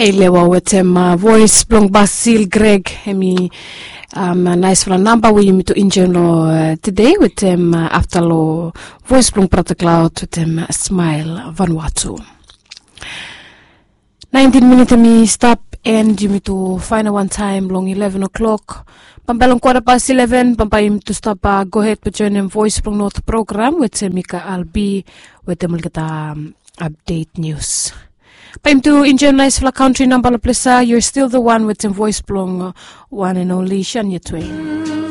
Lewa with him voice blong Basil Greg hemi nice for a number we meet to enjoy today with him after lo voice blong Prata Cloud with him Smile Vanuatu. 19 minutes me stop and you meet to final one time long 11 o'clock. Pampalong 11:15 pampayim to stop go ahead to join him voice blong North program with Mika Albi with them update news. Paim to enjoy nice for country number la plesa. You're still the one with the voice blong one and only Shania Twain.